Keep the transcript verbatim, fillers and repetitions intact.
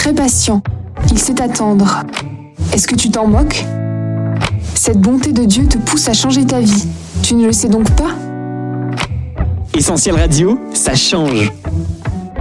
très patient. Il sait attendre. Est-ce que tu t'en moques ? Cette bonté de Dieu te pousse à changer ta vie. Tu ne le sais donc pas ? Essentiel Radio, ça change.